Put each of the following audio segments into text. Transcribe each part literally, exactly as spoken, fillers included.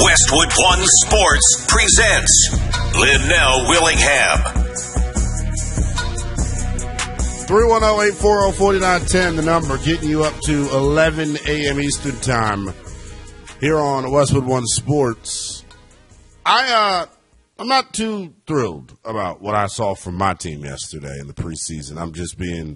Westwood One Sports presents Linnell Willingham. three one zero, eight four zero, four nine one zero, the number, getting you up to eleven a.m. Eastern Time here on Westwood One Sports. I, uh, I'm not too thrilled about what I saw from my team yesterday in the preseason. I'm just being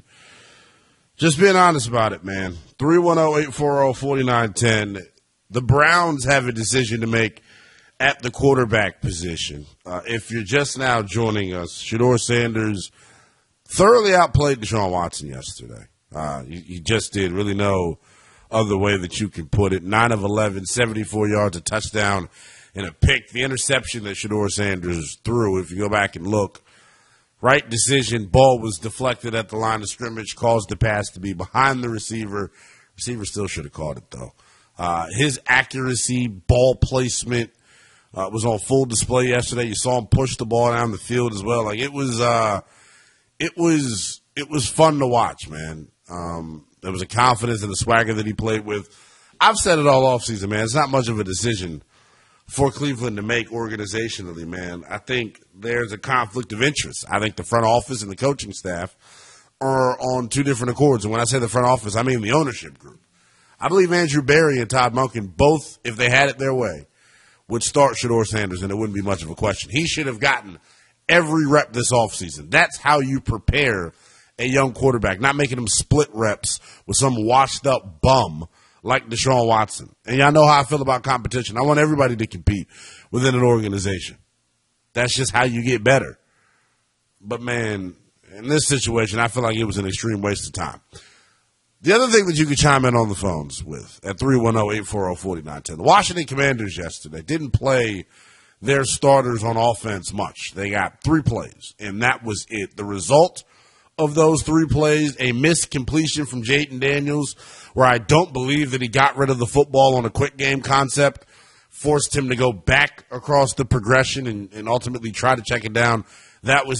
just being honest about it, man. three one zero, eight four zero, four nine one zero. The Browns have a decision to make at the quarterback position. Uh, if you're just now joining us, Shedeur Sanders thoroughly outplayed Deshaun Watson yesterday. Uh, you, you just did. Really no other way that you can put it. nine of eleven, seventy-four yards, a touchdown, and a pick. The interception that Shedeur Sanders threw, if you go back and look, right decision, ball was deflected at the line of scrimmage, caused the pass to be behind the receiver. Receiver still should have caught it, though. Uh, his accuracy, ball placement uh, was on full display yesterday. You saw him push the ball down the field as well. Like, it was uh, – It was it was fun to watch, man. Um, there was a confidence and a swagger that he played with. I've said it all offseason, man. It's not much of a decision for Cleveland to make organizationally, man. I think there's a conflict of interest. I think the front office and the coaching staff are on two different accords. And when I say the front office, I mean the ownership group. I believe Andrew Berry and Todd Monken, both, if they had it their way, would start Shedeur Sanders, and it wouldn't be much of a question. He should have gotten every rep this offseason. That's how you prepare a young quarterback, not making him split reps with some washed-up bum like Deshaun Watson. And y'all know how I feel about competition. I want everybody to compete within an organization. That's just how you get better. But, man, in this situation, I feel like it was an extreme waste of time. The other thing that you could chime in on the phones with at three one zero, eight four zero, four nine one zero. The Washington Commanders yesterday didn't play their starters on offense much. They got three plays, and that was it. The result of those three plays, a missed completion from Jayden Daniels, where I don't believe that he got rid of the football on a quick game concept, forced him to go back across the progression and, and ultimately try to check it down. That was